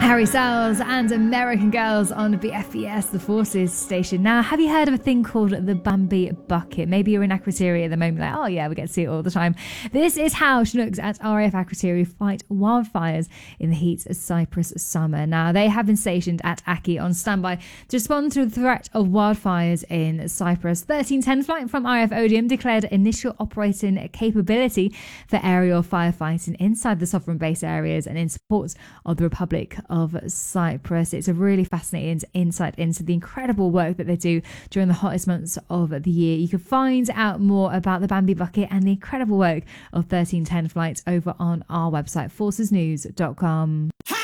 Harry Styles and American Girls on BFBS, the Forces station. Now, have you heard of a thing called the Bambi Bucket? Maybe you're in Akrotiri at the moment, like, oh yeah, we get to see it all the time. This is how Chinooks at RAF Akrotiri fight wildfires in the heat of Cyprus summer. Now, they have been stationed at Aki on standby to respond to the threat of wildfires in Cyprus. 1310 flight from RAF Odium declared initial operating capability for aerial firefighting inside the sovereign base areas and in support of the Republic of Cyprus. It's a really fascinating insight into the incredible work that they do during the hottest months of the year. You can find out more about the Bambi Bucket and the incredible work of 1310 flights over on our website, forcesnews.com.